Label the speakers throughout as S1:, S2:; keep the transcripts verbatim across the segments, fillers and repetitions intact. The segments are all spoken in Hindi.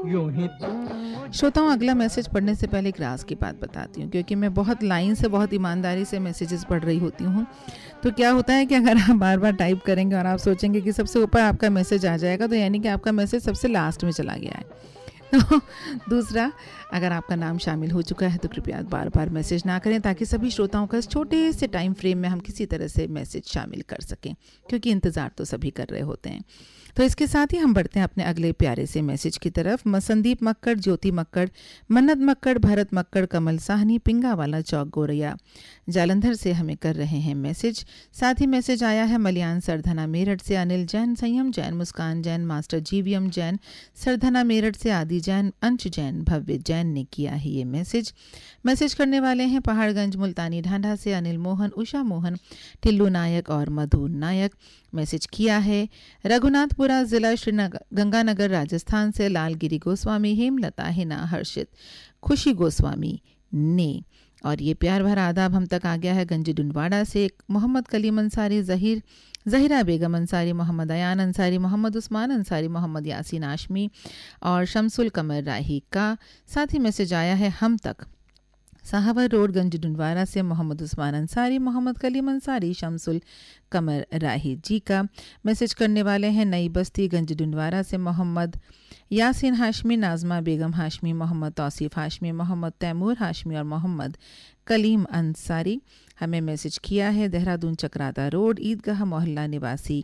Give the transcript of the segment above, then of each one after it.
S1: यूं ही।
S2: श्रोताओं, अगला मैसेज पढ़ने से पहले एक राज की बात बताती हूँ, क्योंकि मैं बहुत लाइन से, बहुत ईमानदारी से मैसेजेस पढ़ रही होती हूँ। तो क्या होता है कि अगर आप बार बार टाइप करेंगे और आप सोचेंगे कि सबसे ऊपर आपका मैसेज आ जाएगा, तो यानी कि आपका मैसेज सबसे लास्ट में चला गया है। तो दूसरा, अगर आपका नाम शामिल हो चुका है तो कृपया बार बार मैसेज ना करें, ताकि सभी श्रोताओं का इस छोटे से टाइम फ्रेम में हम किसी तरह से मैसेज शामिल कर सकें, क्योंकि इंतज़ार तो सभी कर रहे होते हैं। तो इसके साथ ही हम बढ़ते हैं अपने अगले प्यारे से मैसेज की तरफ। संदीप मक्कड़, ज्योति मक्कड़, मन्नत मक्कड़, भरत मक्कड़, कमल साहनी, पिंगावाला चौक, गोरैया, जालंधर से हमें कर रहे हैं मैसेज। साथ ही मैसेज आया है मलियान सरधना मेरठ से अनिल जैन, संयम जैन, मुस्कान जैन, मास्टर जीवीएम जैन, सरधना मेरठ से आदि जैन, अंश जैन, भव्य जैन ने किया है ये मैसेज। मैसेज करने वाले हैं पहाड़गंज मुल्तानी ढांढा से अनिल मोहन, उषा मोहन, टिल्लू नायक और मधु नायक। मैसेज किया है रघुनाथपुरा जिला श्रीनगर गंगानगर राजस्थान से लालगिरी गोस्वामी, हेमलता, हिना, हर्षित, खुशी गोस्वामी ने। और ये प्यार भरा आदाब हम तक आ गया है गंज डुंडवाड़ा से मोहम्मद कलीम अंसारी, जहीर जहीरा बेगम अंसारी, मोहम्मद अयान अंसारी, मोहम्मद उस्मान अंसारी, मोहम्मद यासीन आशमी और शमसुल कमर राही का। साथ ही मैसेज आया है हम तक साहवर रोड गंज डुंडवाड़ा से मोहम्मद उस्मान अंसारी, मोहम्मद कलीम अंसारी, शमसुल कमर राही जी का। मैसेज करने वाले हैं नई बस्ती गंज डुंडवाड़ा से मोहम्मद यासीन हाशमी, नाजमा बेगम हाशमी, मोहम्मद तौसीफ हाशमी, मोहम्मद तैमूर हाशमी और मोहम्मद कलीम अंसारी। हमें मैसेज किया है देहरादून चक्राता रोड ईदगाह मोहल्ला निवासी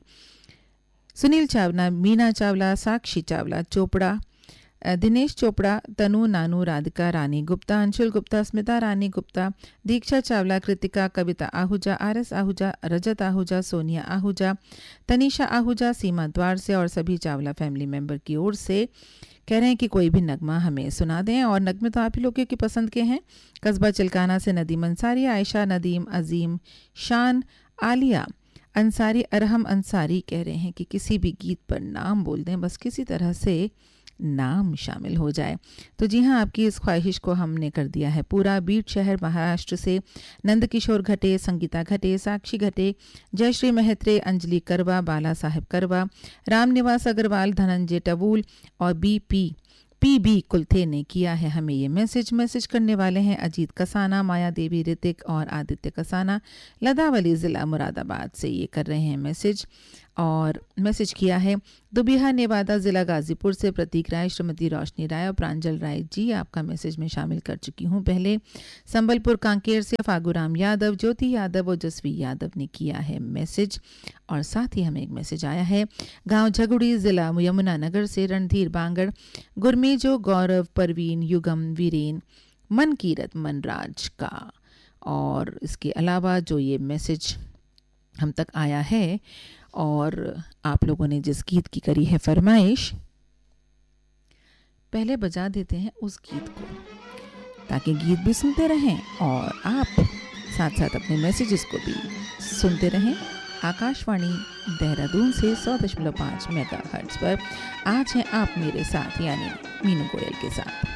S2: सुनील चावला, मीना चावला, साक्षी चावला, चोपड़ा, दिनेश चोपड़ा, तनु नानू, राधिका रानी गुप्ता, अंशुल गुप्ता, स्मिता रानी गुप्ता, दीक्षा चावला, कृतिका, कविता आहूजा, आर एस आहूजा, रजत आहूजा, सोनिया आहूजा, तनीषा आहूजा, सीमा द्वार से और सभी चावला फैमिली मेंबर की ओर से कह रहे हैं कि कोई भी नगमा हमें सुना दें। और नगमे तो आप ही लोगों की पसंद के हैं। कस्बा चिलकाना से नदीम अंसारी, आयशा, नदीम, अजीम, शान, आलिया अंसारी, अरहम अंसारी कह रहे हैं कि किसी भी गीत पर नाम बोल दें, बस किसी तरह से नाम शामिल हो जाए। तो जी हाँ, आपकी इस ख्वाहिश को हमने कर दिया है पूरा। बीट शहर महाराष्ट्र से नंदकिशोर घटे, संगीता घटे, साक्षी घटे, जयश्री मेहत्रे, अंजलि करवा, बाला साहेब करवा, रामनिवास अग्रवाल, धनंजय टवूल और B P P B Kulthe ने किया है हमें ये मैसेज। मैसेज करने वाले हैं अजीत कसाना, माया देवी, ऋतिक और आदित्य कसाना, लदावली ज़िला मुरादाबाद से ये कर रहे हैं मैसेज। और मैसेज किया है दुबिहा नेवादा ज़िला गाजीपुर से प्रतीक राय, श्रीमती रोशनी राय और प्रांजल राय जी। आपका मैसेज मैं शामिल कर चुकी हूँ पहले। संबलपुर कांकेर से फागुराम यादव, ज्योति यादव और जसवी यादव ने किया है मैसेज। और साथ ही हमें एक मैसेज आया है गांव झगुड़ी ज़िला यमुनानगर से रणधीर बांगड़, गुरमेजो, गौरव, परवीन, युगम, वीरेन, मनकीरत, मनराज का। और इसके अलावा जो ये मैसेज हम तक आया है और आप लोगों ने जिस गीत की करी है फरमाइश, पहले बजा देते हैं उस गीत को, ताकि गीत भी सुनते रहें और आप साथ साथ अपने मैसेजेस को भी सुनते रहें। आकाशवाणी देहरादून से सौ दशमलव पाँच मेगा हर्ट्ज पर आज हैं आप मेरे साथ, यानी मीनू गोयल के साथ।